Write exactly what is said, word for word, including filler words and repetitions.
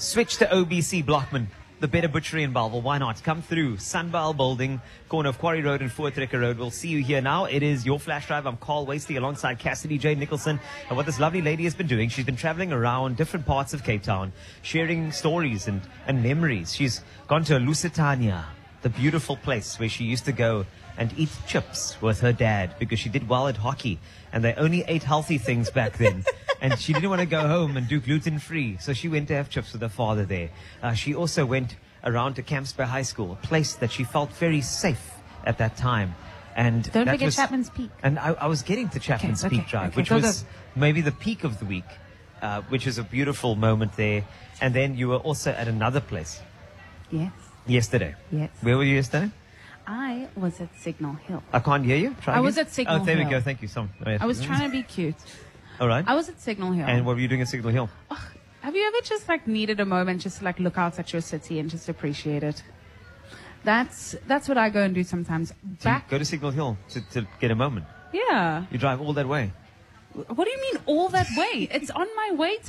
switch to O B C Blockman, the better butchery in Bellville. Why not? Come through. Sunbell Building, corner of Quarry Road and Voortrekker Road. We'll see you here now. It is your Flash Drive. I'm Carl Wastley alongside Cassidy J. Nicholson. And what this lovely lady has been doing, she's been traveling around different parts of Cape Town, sharing stories and, and memories. She's gone to Lusitania, the beautiful place where she used to go and eat chips with her dad because she did well at hockey and they only ate healthy things back then. And she didn't want to go home and do gluten-free, so she went to have chips with her father there. Uh, she also went around to Camps Bay High School, a place that she felt very safe at that time. And Don't that forget was, Chapman's Peak. And I, I was getting to Chapman's Okay, Peak okay, Drive, okay, which go, was go. maybe the peak of the week, uh, which was a beautiful moment there. And then you were also at another place Yes. yesterday. Yes. Where were you yesterday? I was at Signal Hill. I can't hear you. Try I again. was at Signal Oh, there we Hill. go. Thank you. Some, oh, yes. I was trying to be cute. All right. I was at Signal Hill. And what were you doing at Signal Hill? Have you ever just like needed a moment just to like look out at your city and just appreciate it? That's that's what I go and do sometimes. So you Back, go to Signal Hill to, to get a moment. yeah. You drive all that way. What do you mean all that way? It's on my way to